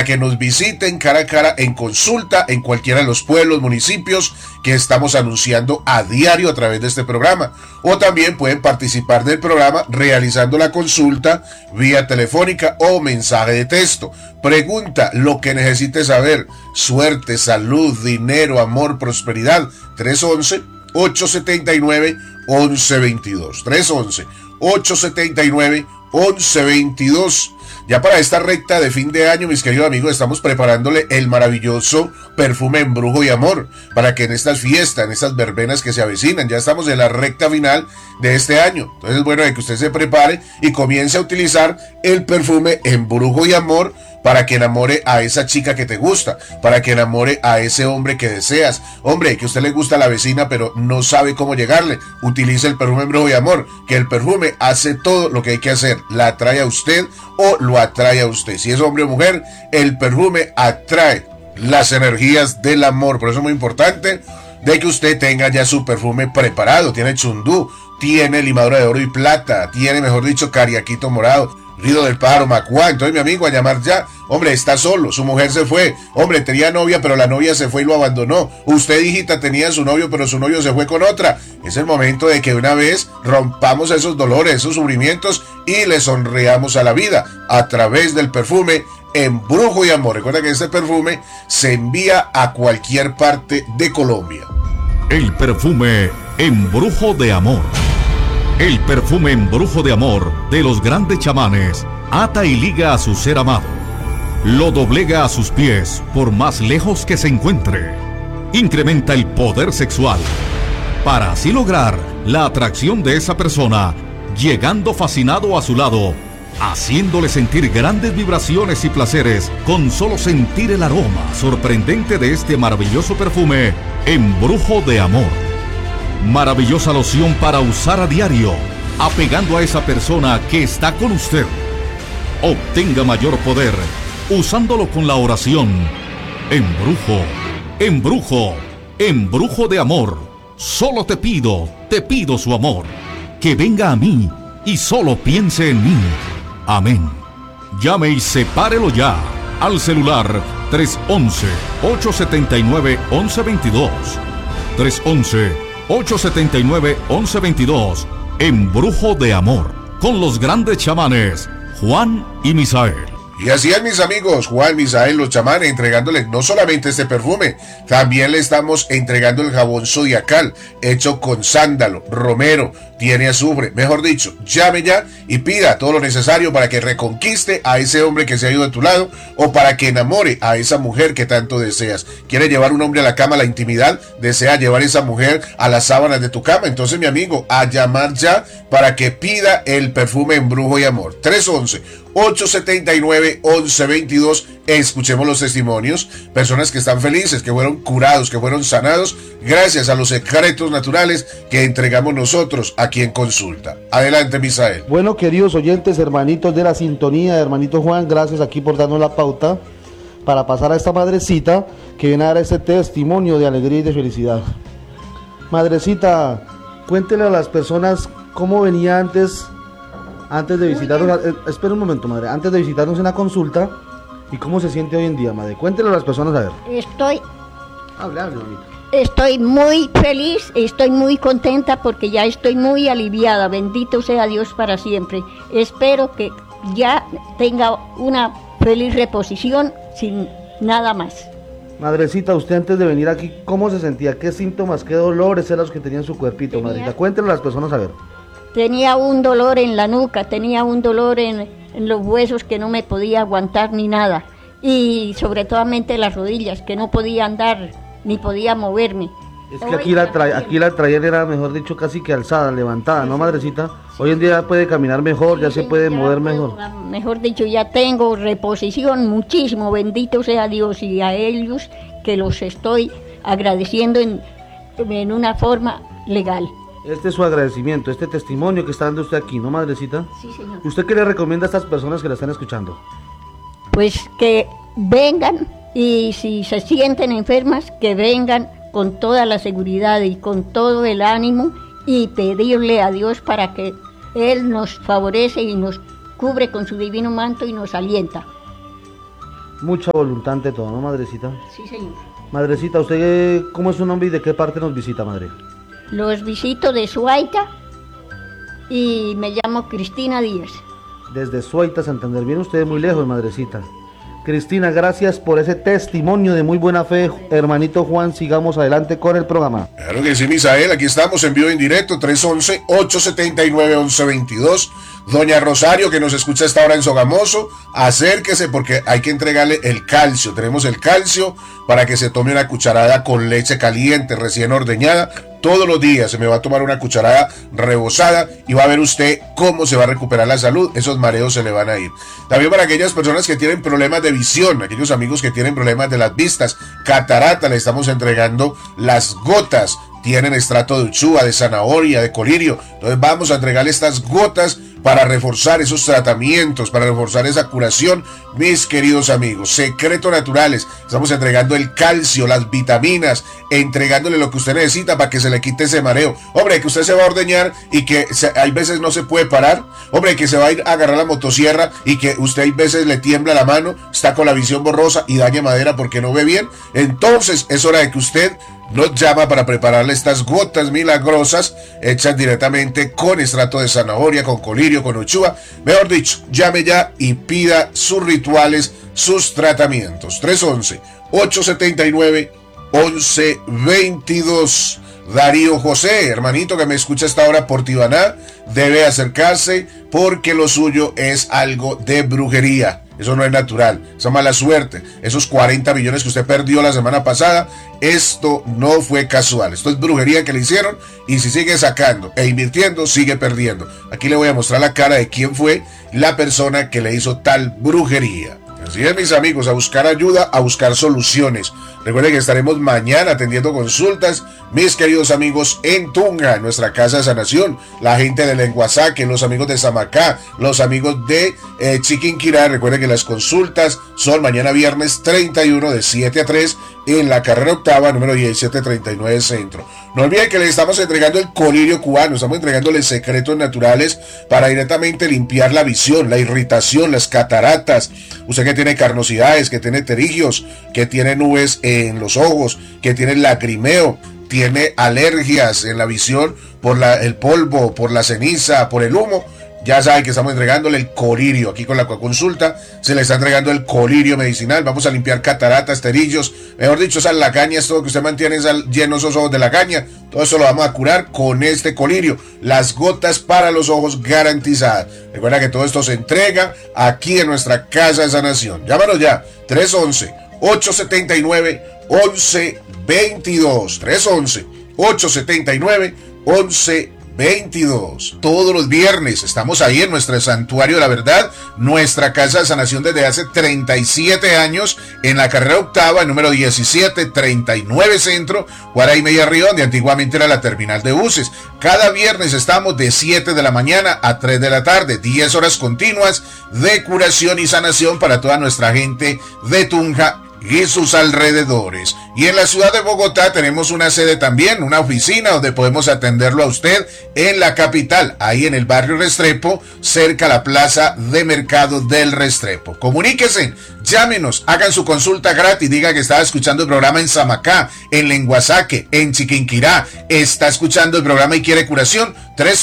para que nos visiten cara a cara en consulta en cualquiera de los pueblos, municipios que estamos anunciando a diario a través de este programa. O también pueden participar del programa realizando la consulta vía telefónica o mensaje de texto. Pregunta lo que necesite saber: suerte, salud, dinero, amor, prosperidad. 311-879-1122. 311-879-1122. Ya para esta recta de fin de año, mis queridos amigos, estamos preparándole el maravilloso perfume Embrujo y Amor, para que en estas fiestas, en estas verbenas que se avecinan, ya estamos en la recta final de este año. Entonces es bueno de que usted se prepare y comience a utilizar el perfume Embrujo y Amor para que enamore a esa chica que te gusta, para que enamore a ese hombre que deseas. Hombre, que a usted le gusta a la vecina pero no sabe cómo llegarle, utilice el perfume Embrujo y Amor, que el perfume hace todo lo que hay que hacer, la atrae a usted o lo atrae a usted. Si es hombre o mujer, el perfume atrae las energías del amor. Por eso es muy importante de que usted tenga ya su perfume preparado. Tiene chundú, tiene limadura de oro y plata, tiene, mejor dicho, cariaquito morado, ruido del pájaro macuá. Entonces, mi amigo, a llamar ya. Hombre, está solo, su mujer se fue. Hombre, tenía novia, pero la novia se fue y lo abandonó. Usted, hijita, tenía su novio, pero su novio se fue con otra. Es el momento de que de una vez rompamos esos dolores, esos sufrimientos y le sonreamos a la vida a través del perfume Embrujo y Amor. Recuerda que este perfume se envía a cualquier parte de Colombia. El perfume Embrujo de Amor. El perfume Embrujo de Amor de los grandes chamanes ata y liga a su ser amado. Lo doblega a sus pies por más lejos que se encuentre. Incrementa el poder sexual para así lograr la atracción de esa persona, llegando fascinado a su lado, haciéndole sentir grandes vibraciones y placeres con solo sentir el aroma sorprendente de este maravilloso perfume Embrujo de Amor. Maravillosa loción para usar a diario, apegando a esa persona que está con usted. Obtenga mayor poder usándolo con la oración: embrujo, embrujo, embrujo de amor. Solo te pido su amor, que venga a mí y solo piense en mí. Amén. Llame y sepárelo ya al celular 311-879-1122. 311-879-1122. Embrujo de Amor, con los grandes chamanes Juan y Misael. Y así es, mis amigos, Juan, Misael, los chamanes, entregándoles no solamente este perfume, también le estamos entregando el jabón zodiacal, hecho con sándalo, romero, tiene azufre. Mejor dicho, llame ya y pida todo lo necesario para que reconquiste a ese hombre que se ha ido de tu lado, o para que enamore a esa mujer que tanto deseas. ¿Quiere llevar un hombre a la cama, a la intimidad? ¿Desea llevar a esa mujer a las sábanas de tu cama? Entonces, mi amigo, a llamar ya para que pida el perfume Embrujo y Amor. 311-879-1122. Escuchemos los testimonios, personas que están felices, que fueron curados, que fueron sanados gracias a los secretos naturales que entregamos nosotros aquí en Consulta. Adelante, Misael. Bueno, queridos oyentes, hermanitos de la sintonía, hermanito Juan, gracias aquí por darnos la pauta para pasar a esta madrecita que viene a dar este testimonio de alegría y de felicidad. Madrecita, cuéntele a las personas cómo venía antes de visitarnos. Espera un momento, madre, antes de visitarnos en la consulta, y cómo se siente hoy en día, madre. Cuéntele a las personas a ver. Hable, mamita. Estoy muy feliz, estoy muy contenta porque ya estoy muy aliviada. Bendito sea Dios para siempre. Espero que ya tenga una feliz reposición sin nada más. Madrecita, usted antes de venir aquí, ¿cómo se sentía? ¿Qué síntomas, qué dolores eran los que tenía en su cuerpito, madrecita? Cuéntele a las personas a ver. Tenía un dolor en la nuca, tenía un dolor en los huesos que no me podía aguantar ni nada. Y sobre todo las rodillas, que no podía andar ni podía moverme. Es que aquí la traían era, mejor dicho, casi que alzada, levantada, ¿no, madrecita? Hoy en día ya puede caminar mejor, sí, ya se puede mover mejor. Mejor dicho, ya tengo reposición muchísimo, bendito sea Dios, y a ellos que los estoy agradeciendo en una forma legal. Este es su agradecimiento, este testimonio que está dando usted aquí, ¿no, madrecita? Sí, señor. ¿Usted qué le recomienda a estas personas que la están escuchando? Pues que vengan, y si se sienten enfermas, que vengan con toda la seguridad y con todo el ánimo, y pedirle a Dios para que Él nos favorece y nos cubre con su divino manto y nos alienta. Mucha voluntad ante todo, ¿no, madrecita? Sí, señor. Madrecita, ¿usted cómo es su nombre y de qué parte nos visita, madre? Los visito de Suaita y me llamo Cristina Díaz. Desde Suaita, Santander. Viene usted muy lejos, madrecita. Cristina, gracias por ese testimonio de muy buena fe. Hermanito Juan, sigamos adelante con el programa. Claro que sí, Misael, aquí estamos en vivo en directo, 311-879-1122. Doña Rosario, que nos escucha a esta hora en Sogamoso, acérquese porque hay que entregarle el calcio. Tenemos el calcio para que se tome una cucharada con leche caliente, recién ordeñada. Todos los días se me va a tomar una cucharada rebosada y va a ver usted cómo se va a recuperar la salud. Esos mareos se le van a ir. También para aquellas personas que tienen problemas de visión, aquellos amigos que tienen problemas de las vistas, catarata, le estamos entregando las gotas. Tienen extracto de uchuva, de zanahoria, de colirio. Entonces vamos a entregarle estas gotas para reforzar esos tratamientos, para reforzar esa curación, mis queridos amigos. Secretos Naturales, estamos entregando el calcio, las vitaminas, entregándole lo que usted necesita para que se le quite ese mareo. Hombre, que usted se va a ordeñar y que hay veces no se puede parar. Hombre, que se va a ir a agarrar la motosierra y que usted hay veces le tiembla la mano, está con la visión borrosa y daña madera porque no ve bien. Entonces es hora de que usted nos llama para prepararle estas gotas milagrosas hechas directamente con extracto de zanahoria, con colirio, con uchuva. Mejor dicho, llame ya y pida sus rituales, sus tratamientos. 311-879-1122. Darío José, hermanito que me escucha hasta ahora por Tibaná, debe acercarse porque lo suyo es algo de brujería. Eso no es natural, esa mala suerte, esos 40 millones que usted perdió la semana pasada, esto no fue casual, esto es brujería que le hicieron y si sigue sacando e invirtiendo, sigue perdiendo. Aquí le voy a mostrar la cara de quién fue la persona que le hizo tal brujería. Así es, mis amigos, a buscar ayuda, a buscar soluciones. Recuerden que estaremos mañana atendiendo consultas, mis queridos amigos, en Tunja, en nuestra casa de sanación. La gente de Lenguasaque, los amigos de Samacá, los amigos de Chiquinquirá. Recuerden que las consultas son mañana viernes 31 de 7 a 3 en la carrera octava, número 1739 Centro. No olviden que le estamos entregando el colirio cubano, estamos entregándole secretos naturales para directamente limpiar la visión, la irritación, las cataratas. Usted que tiene carnosidades, que tiene pterigios, que tiene nubes en los ojos, que tiene lagrimeo, tiene alergias en la visión por el polvo, por la ceniza, por el humo. Ya saben que estamos entregándole el colirio. Aquí con la consulta se le está entregando el colirio medicinal. Vamos a limpiar cataratas, terillos. Mejor dicho, esa lagaña, es todo que usted mantiene llenos esos ojos de lagaña. Todo eso lo vamos a curar con este colirio. Las gotas para los ojos garantizadas. Recuerda que todo esto se entrega aquí en nuestra casa de sanación. Llámanos ya. 311-879-1122. 311-879-1122. Todos los viernes estamos ahí en nuestro Santuario de la Verdad, nuestra casa de sanación desde hace 37 años en la carrera octava, número 1739 Centro, Guaray Media Río, donde antiguamente era la terminal de buses. Cada viernes estamos de 7 de la mañana a 3 de la tarde, 10 horas continuas de curación y sanación para toda nuestra gente de Tunja y sus alrededores. Y en la ciudad de Bogotá tenemos una sede también, una oficina donde podemos atenderlo a usted en la capital, ahí en el barrio Restrepo, cerca a la plaza de mercado del Restrepo. Comuníquese, llámenos, hagan su consulta gratis, diga que estaba escuchando el programa en Samacá, en Lenguasaque, en Chiquinquirá, está escuchando el programa y quiere curación.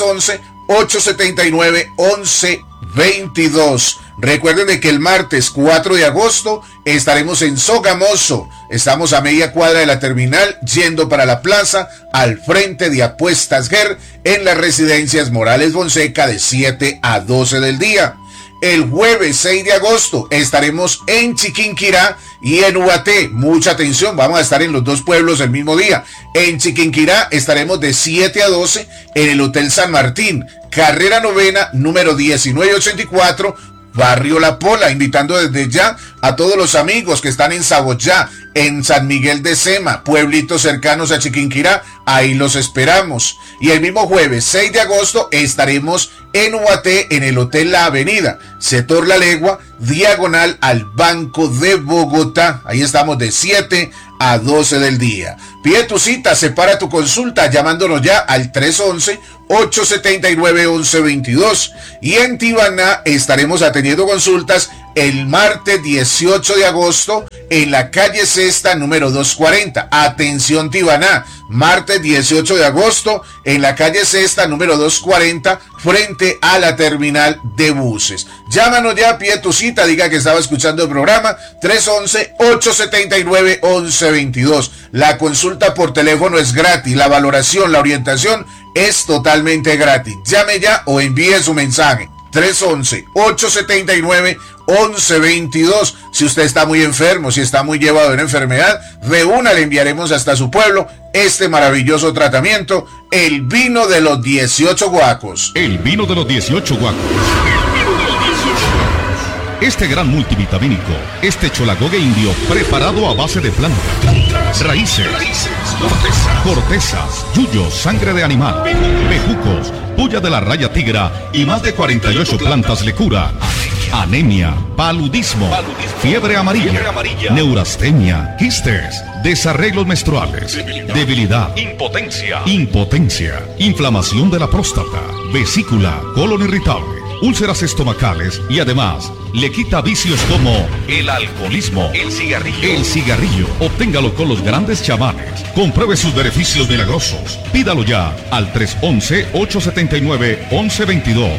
311-879-1122. Recuerden de que el martes 4 de agosto estaremos en Sogamoso. Estamos a media cuadra de la terminal, yendo para la plaza, al frente de Apuestas GER, en las residencias Morales Fonseca, de 7 a 12 del día. El jueves 6 de agosto estaremos en Chiquinquirá y en Ubaté. Mucha atención, vamos a estar en los dos pueblos el mismo día. En Chiquinquirá estaremos de 7 a 12 en el Hotel San Martín, carrera novena, número 1984, Barrio La Pola, invitando desde ya a todos los amigos que están en Saboyá, en San Miguel de Sema, pueblitos cercanos a Chiquinquirá, ahí los esperamos. Y el mismo jueves 6 de agosto estaremos en Ubaté, en el Hotel La Avenida, sector La Legua, diagonal al Banco de Bogotá. Ahí estamos de 7 a 12 del día. Pide tu cita, separa tu consulta llamándonos ya al 311-879-1122. Y en Tibaná estaremos atendiendo consultas el martes 18 de agosto en la calle Sexta número 240. Atención Tibaná, martes 18 de agosto en la calle Sexta número 240 frente a la terminal de buses. Llámanos ya, pide tu cita, diga que estaba escuchando el programa, 311-879-1122. La consulta por teléfono es gratis, la valoración, la orientación es totalmente gratis. Llame ya o envíe su mensaje. 311-879-1122. Si usted está muy enfermo, si está muy llevado de una enfermedad, reúna, le enviaremos hasta su pueblo este maravilloso tratamiento, el vino de los 18 guacos. El vino de los 18 guacos. Este gran multivitamínico, este cholagogue indio preparado a base de plantas, raíces, cortezas, yuyos, sangre de animal, bejucos, puya de la raya tigra y más de 48 plantas le cura anemia, paludismo, fiebre amarilla, neurastenia, quistes, desarreglos menstruales, debilidad, impotencia, inflamación de la próstata, vesícula, colon irritable, úlceras estomacales y además le quita vicios como el alcoholismo, el cigarrillo. Obténgalo con los grandes chamanes. Compruebe sus beneficios milagrosos. Pídalo ya al 311-879-1122.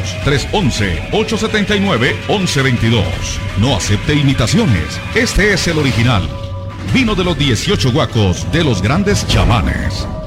311-879-1122. No acepte imitaciones. Este es el original. Vino de los 18 guacos de los grandes chamanes.